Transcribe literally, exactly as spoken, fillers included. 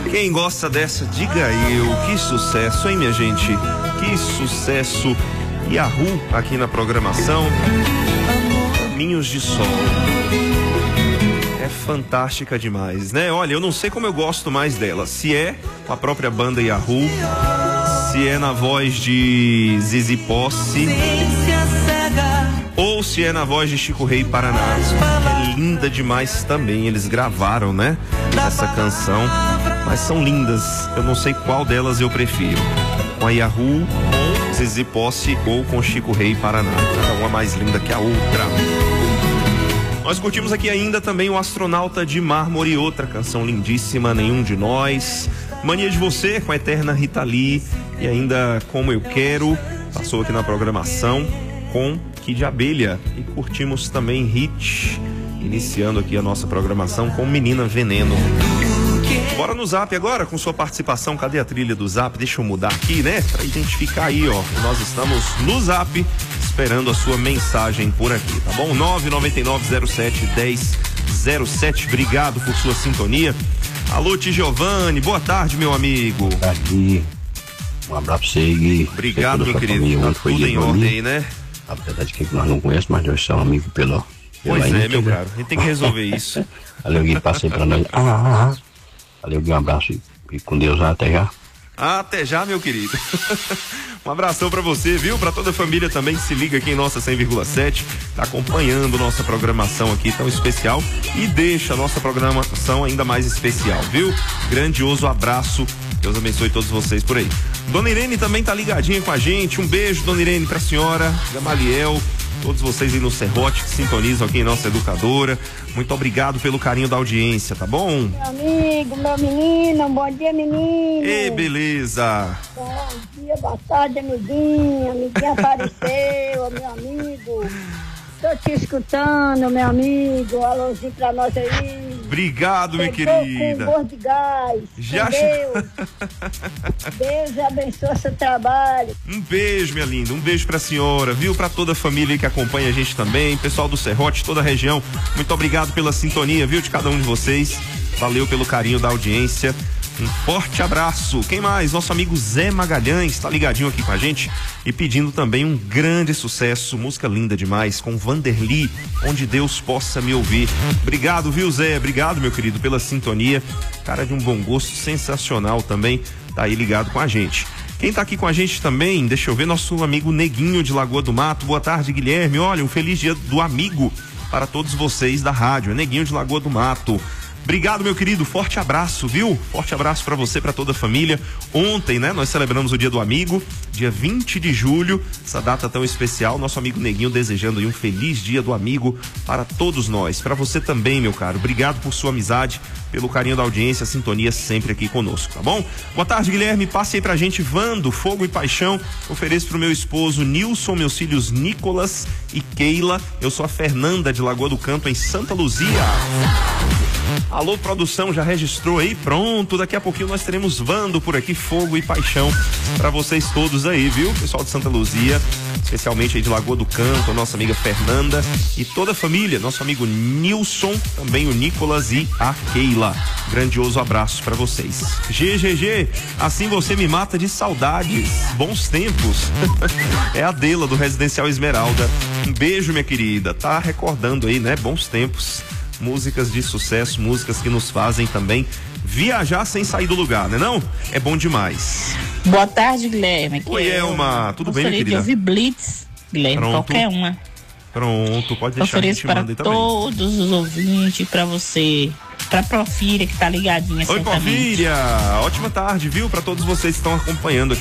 Quem gosta dessa, diga eu. Que sucesso, hein, minha gente? Que sucesso. Yahoo aqui na programação. Caminhos de Sol. É fantástica demais, né? Olha, eu não sei como eu gosto mais dela. Se é com a própria banda Yahoo, se é na voz de Zizi Posse, ou se é na voz de Chico Rei Paraná. É linda demais também. Eles gravaram, né? Essa canção. Mas são lindas. Eu não sei qual delas eu prefiro. Com a Yahoo, com Zizi Posse ou com Chico Rei Paraná. Cada uma mais linda que a outra. Nós curtimos aqui ainda também o Astronauta de Mármore, outra canção lindíssima, Nenhum de Nós. Mania de Você, com a eterna Rita Lee. E ainda Como Eu Quero, passou aqui na programação com Kid Abelha. E curtimos também Hit, iniciando aqui a nossa programação com Menina Veneno. Bora no Zap agora com sua participação. Cadê a trilha do Zap? Deixa eu mudar aqui, né? Pra identificar aí, ó. Nós estamos no Zap esperando a sua mensagem por aqui, tá bom? nove nove nove zero sete um zero zero sete. Obrigado por sua sintonia. Alô, Ti Giovanni, boa tarde, meu amigo. Tá aqui. Um abraço pra você, Gui. Obrigado, meu querido. Tá tudo em ordem aí, né? Apesar de que nós não conhecemos, mas nós somos amigos pelo. Pois é, meu caro. A gente tem que resolver isso. Valeu, Gui. Passei pra nós. Ah, ah, ah. Valeu, Gui. Um abraço e, e com Deus. Até já. Até já, meu querido. Um abração pra você, viu? Pra toda a família também que se liga aqui em nossa cem vírgula sete, tá acompanhando nossa programação aqui tão especial e deixa a nossa programação ainda mais especial, viu? Grandioso abraço. Deus abençoe todos vocês por aí. Dona Irene também tá ligadinha com a gente. Um beijo, Dona Irene, pra senhora, Gamaliel, todos vocês aí no Serrote que sintonizam aqui em nossa educadora. Muito obrigado pelo carinho da audiência, tá bom? Meu amigo, meu menino, bom dia, menino. Ei, beleza. Bom dia, boa tarde, amiguinho. Amiguinho apareceu, meu amigo. Tô te escutando, meu amigo. Alôzinho pra nós aí. Obrigado, minha Chegou querida. com gosto de gás. Já com Deus. Deus abençoe seu trabalho. Um beijo, minha linda. Um beijo pra senhora, viu? Pra toda a família aí que acompanha a gente também. Pessoal do Serrote, toda a região. Muito obrigado pela sintonia, viu? De cada um de vocês. Valeu pelo carinho da audiência. Um forte abraço. Quem mais? Nosso amigo Zé Magalhães tá ligadinho aqui com a gente e pedindo também um grande sucesso, música linda demais, com Vanderly, Onde Deus Possa Me Ouvir. Obrigado, viu, Zé? Obrigado, meu querido, pela sintonia. Cara de um bom gosto, sensacional também, tá aí ligado com a gente. Quem tá aqui com a gente também, deixa eu ver, nosso amigo Neguinho de Lagoa do Mato. Boa tarde, Guilherme. Olha, um feliz dia do amigo para todos vocês da rádio. Neguinho de Lagoa do Mato. Obrigado, meu querido, forte abraço, viu? Forte abraço pra você, pra toda a família. Ontem, né, nós celebramos o Dia do Amigo, dia vinte de julho, essa data tão especial. Nosso amigo Neguinho desejando aí um feliz Dia do Amigo para todos nós. Pra você também, meu caro, obrigado por sua amizade, pelo carinho da audiência, a sintonia sempre aqui conosco, tá bom? Boa tarde, Guilherme, passe aí pra gente, Vando, Fogo e Paixão. Ofereço pro meu esposo Nilson, meus filhos Nicolas e Keila. Eu sou a Fernanda de Lagoa do Canto, em Santa Luzia. Alô, produção, já registrou aí? Pronto, daqui a pouquinho nós teremos Vando por aqui, Fogo e Paixão pra vocês todos aí, viu? Pessoal de Santa Luzia, especialmente aí de Lagoa do Canto, a nossa amiga Fernanda e toda a família, nosso amigo Nilson, também o Nicolas e a Keila. Grandioso abraço pra vocês. G G G, assim você me mata de saudades, bons tempos. É a Dela do Residencial Esmeralda. Um beijo, minha querida, tá recordando aí, né? Bons tempos. Músicas de sucesso, músicas que nos fazem também viajar sem sair do lugar, né não? É bom demais. Boa tarde, Guilherme. Oi, Elma. Tudo bem, minha querida? Eu vi Blitz, Guilherme, Pronto. Qualquer uma. Pronto, pode deixar, ofereço a gente para manda aí também. todos os ouvintes, para você, pra Porfíria que tá ligadinha. Oi, Porfíria. Ótima tarde, viu? Para todos vocês que estão acompanhando aqui